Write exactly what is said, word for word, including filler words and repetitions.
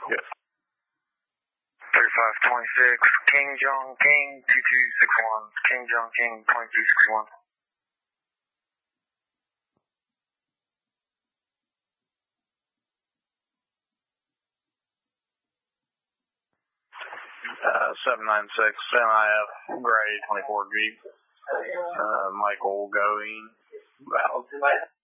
Yes. thirty-five twenty-six, King Jong King two two six one, King Jong King twenty-two sixty-one. Uh, seven nine six, N I F, Gray, twenty-four Jeep. Uh, Michael going.